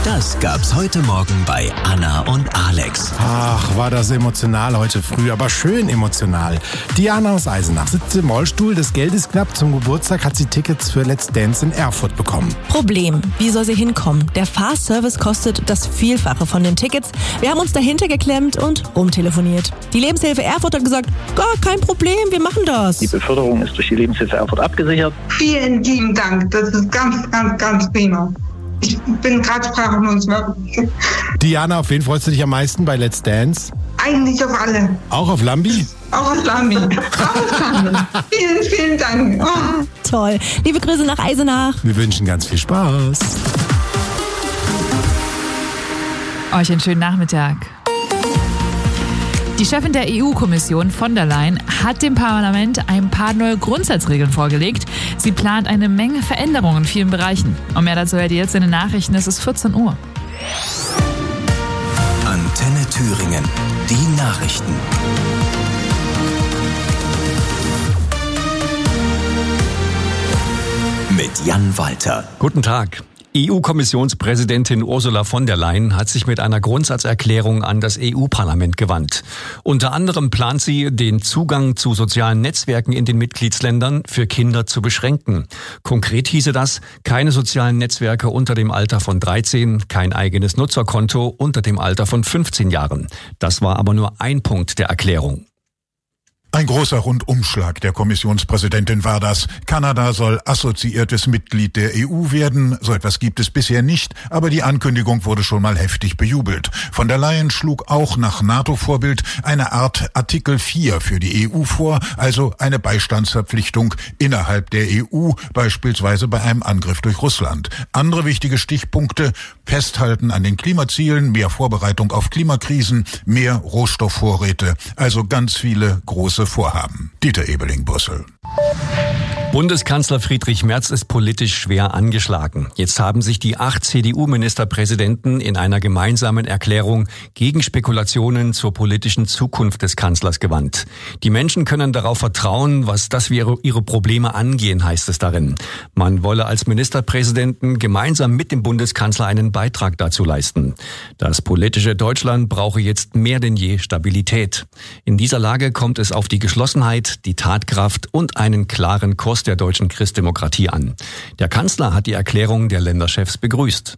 Das gab's heute Morgen bei Anna und Alex. Ach, war das emotional heute früh, aber schön emotional. Diana aus Eisenach sitzt im Rollstuhl, das Geld ist knapp. Zum Geburtstag hat sie Tickets für Let's Dance in Erfurt bekommen. Problem, wie soll sie hinkommen? Der Fahrservice kostet das Vielfache von den Tickets. Wir haben uns dahinter geklemmt und rumtelefoniert. Die Lebenshilfe Erfurt hat gesagt, gar kein Problem, wir machen das. Die Beförderung ist durch die Lebenshilfe Erfurt abgesichert. Vielen lieben Dank, das ist ganz prima. Ich bin gerade sprachlos. Diana, auf wen freust du dich am meisten bei Let's Dance? Eigentlich auf alle. Auch auf Lambi? Auch auf Lambi. Vielen Dank. Oh. Toll. Liebe Grüße nach Eisenach. Wir wünschen ganz viel Spaß. Euch einen schönen Nachmittag. Die Chefin der EU-Kommission von der Leyen hat dem Parlament ein paar neue Grundsatzregeln vorgelegt. Sie plant eine Menge Veränderungen in vielen Bereichen. Und mehr dazu hört ihr jetzt in den Nachrichten. Es ist 14 Uhr. Antenne Thüringen. Die Nachrichten. Mit Jan Walter. Guten Tag. EU-Kommissionspräsidentin Ursula von der Leyen hat sich mit einer Grundsatzerklärung an das EU-Parlament gewandt. Unter anderem plant sie, den Zugang zu sozialen Netzwerken in den Mitgliedsländern für Kinder zu beschränken. Konkret hieße das, keine sozialen Netzwerke unter dem Alter von 13, kein eigenes Nutzerkonto unter dem Alter von 15 Jahren. Das war aber nur ein Punkt der Erklärung. Ein großer Rundumschlag der Kommissionspräsidentin war das. Kanada soll assoziiertes Mitglied der EU werden. So etwas gibt es bisher nicht, aber die Ankündigung wurde schon mal heftig bejubelt. Von der Leyen schlug auch nach NATO-Vorbild eine Art Artikel 4 für die EU vor, also eine Beistandsverpflichtung innerhalb der EU, beispielsweise bei einem Angriff durch Russland. Andere wichtige Stichpunkte: Festhalten an den Klimazielen, mehr Vorbereitung auf Klimakrisen, mehr Rohstoffvorräte, also ganz viele große Vorhaben. Dieter Ebeling, Brüssel. Bundeskanzler Friedrich Merz ist politisch schwer angeschlagen. Jetzt haben sich die 8 CDU-Ministerpräsidenten in einer gemeinsamen Erklärung gegen Spekulationen zur politischen Zukunft des Kanzlers gewandt. Die Menschen können darauf vertrauen, dass wir ihre Probleme angehen, heißt es darin. Man wolle als Ministerpräsidenten gemeinsam mit dem Bundeskanzler einen Beitrag dazu leisten. Das politische Deutschland brauche jetzt mehr denn je Stabilität. In dieser Lage kommt es auf die Geschlossenheit, die Tatkraft und einen klaren Kurs der deutschen Christdemokratie an. Der Kanzler hat die Erklärung der Länderchefs begrüßt.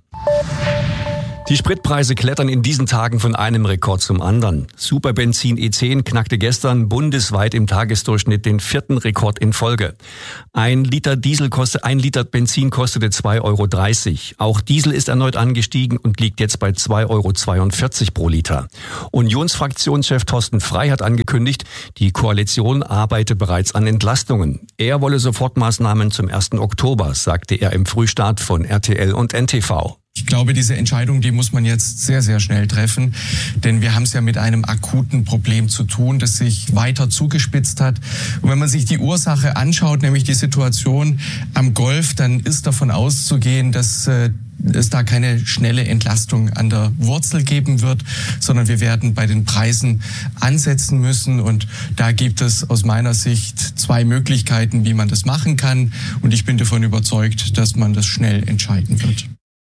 Die Spritpreise klettern in diesen Tagen von einem Rekord zum anderen. Superbenzin E10 knackte gestern bundesweit im Tagesdurchschnitt den 4. Rekord in Folge. Ein Liter Benzin kostete 2,30 €. Auch Diesel ist erneut angestiegen und liegt jetzt bei 2,42 € pro Liter. Unionsfraktionschef Thorsten Frey hat angekündigt, die Koalition arbeite bereits an Entlastungen. Er wolle Sofortmaßnahmen zum 1. Oktober, sagte er im Frühstart von RTL und NTV. Ich glaube, diese Entscheidung, die muss man jetzt sehr, sehr schnell treffen, denn wir haben es ja mit einem akuten Problem zu tun, das sich weiter zugespitzt hat. Und wenn man sich die Ursache anschaut, nämlich die Situation am Golf, dann ist davon auszugehen, dass es da keine schnelle Entlastung an der Wurzel geben wird, sondern wir werden bei den Preisen ansetzen müssen. Und da gibt es aus meiner Sicht 2 Möglichkeiten, wie man das machen kann. Und ich bin davon überzeugt, dass man das schnell entscheiden wird.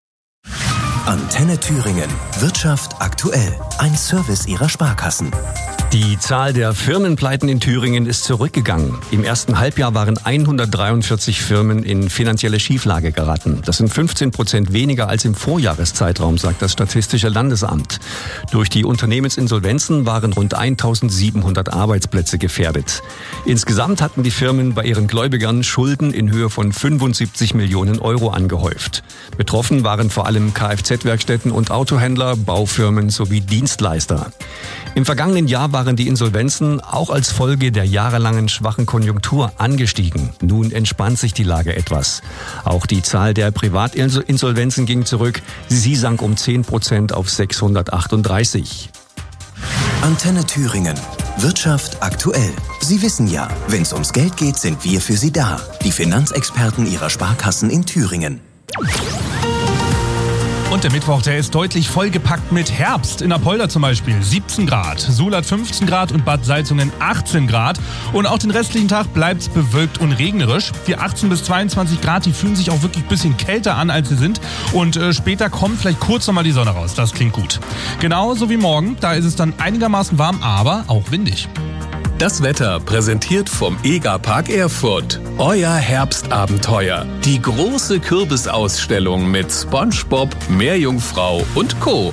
Antenne Thüringen. Wirtschaft aktuell. Ein Service Ihrer Sparkassen. Die Zahl der Firmenpleiten in Thüringen ist zurückgegangen. Im ersten Halbjahr waren 143 Firmen in finanzielle Schieflage geraten. Das sind 15% weniger als im Vorjahreszeitraum, sagt das Statistische Landesamt. Durch die Unternehmensinsolvenzen waren rund 1700 Arbeitsplätze gefährdet. Insgesamt hatten die Firmen bei ihren Gläubigern Schulden in Höhe von 75 Millionen € angehäuft. Betroffen waren vor allem Kfz-Werkstätten und Autohändler, Baufirmen sowie Dienstleister. Im vergangenen Jahr waren die Insolvenzen auch als Folge der jahrelangen schwachen Konjunktur angestiegen. Nun entspannt sich die Lage etwas. Auch die Zahl der Privatinsolvenzen ging zurück. Sie sank um 10% auf 638. Antenne Thüringen. Wirtschaft aktuell. Sie wissen ja, wenn es ums Geld geht, sind wir für Sie da. Die Finanzexperten Ihrer Sparkassen in Thüringen. Und der Mittwoch, der ist deutlich vollgepackt mit Herbst. In Apolda zum Beispiel 17 Grad, Sulat 15 Grad und Bad Salzungen 18 Grad. Und auch den restlichen Tag bleibt's bewölkt und regnerisch. Die 18 bis 22 Grad, die fühlen sich auch wirklich ein bisschen kälter an, als sie sind. Und später kommt vielleicht kurz nochmal die Sonne raus. Das klingt gut. Genauso wie morgen, da ist es dann einigermaßen warm, aber auch windig. Das Wetter präsentiert vom EGA-Park Erfurt. Euer Herbstabenteuer. Die große Kürbisausstellung mit SpongeBob, Meerjungfrau und Co.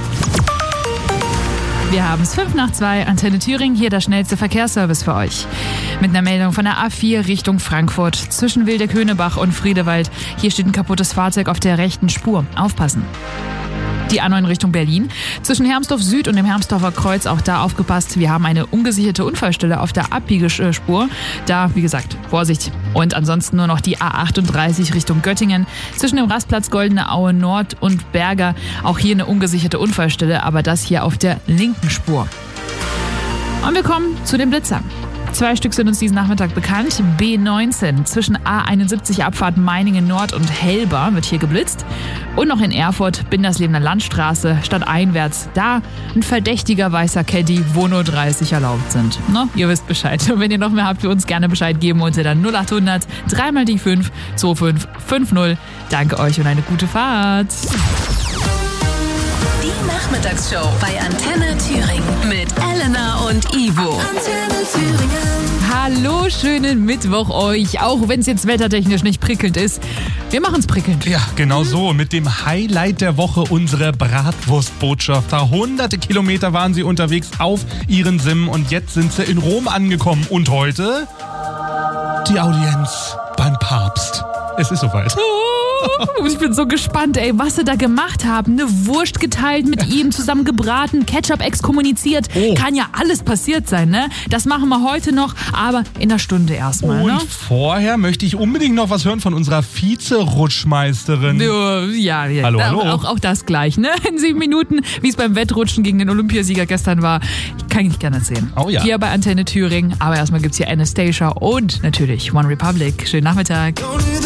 Wir haben es 1:05, Antenne Thüringen, hier der schnellste Verkehrsservice für euch. Mit einer Meldung von der A4 Richtung Frankfurt. Zwischen Wildeck-Höhnebach und Friedewald. Hier steht ein kaputtes Fahrzeug auf der rechten Spur. Aufpassen. Die A9 Richtung Berlin. Zwischen Hermsdorf Süd und dem Hermsdorfer Kreuz, auch da aufgepasst. Wir haben eine ungesicherte Unfallstelle auf der Abbiegespur. Da, wie gesagt, Vorsicht. Und ansonsten nur noch die A38 Richtung Göttingen. Zwischen dem Rastplatz Goldene Aue Nord und Berger. Auch hier eine ungesicherte Unfallstelle, aber das hier auf der linken Spur. Und wir kommen zu den Blitzern. 2 Stück sind uns diesen Nachmittag bekannt. B19 zwischen A71 Abfahrt Meiningen Nord und Helber wird hier geblitzt. Und noch in Erfurt, Binderslebener Landstraße, stadteinwärts. Da ein verdächtiger weißer Caddy, wo nur 30 erlaubt sind. No, ihr wisst Bescheid. Und wenn ihr noch mehr habt, für uns gerne Bescheid geben unter der 0800 3 mal die 5 2550. Danke euch und eine gute Fahrt. Die Nachmittagsshow bei Antenne Thüringen mit Elena und Ivo. Antenne Thüringen. Hallo, schönen Mittwoch euch, auch wenn es jetzt wettertechnisch nicht prickelnd ist. Wir machen es prickelnd. Ja, genau so. Mit dem Highlight der Woche, unsere Bratwurstbotschafter. Hunderte Kilometer waren sie unterwegs auf ihren Sim und jetzt sind sie in Rom angekommen. Und heute die Audienz beim Papst. Es ist soweit. Ich bin so gespannt, was sie da gemacht haben. Eine Wurst geteilt mit ihm, zusammen gebraten, Ketchup exkommuniziert. Oh. Kann ja alles passiert sein, ne? Das machen wir heute noch, aber in einer Stunde erstmal. Und ne? vorher möchte ich unbedingt noch was hören von unserer Vize-Rutschmeisterin. Ja. Hallo. Auch das gleich, ne? In 7 Minuten, wie es beim Wettrutschen gegen den Olympiasieger gestern war. Kann ich gerne erzählen. Oh ja. Hier bei Antenne Thüringen. Aber erstmal gibt's hier Anastasia und natürlich One Republic. Schönen Nachmittag.